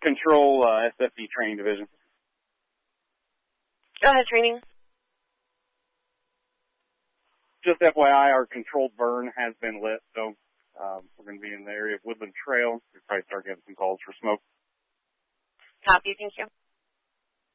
Control, SFD Training Division. Go ahead, training. Just FYI, our controlled burn has been lit, so we're going to be in the area of Woodland Trail. We'll probably start getting some calls for smoke. Copy, thank you.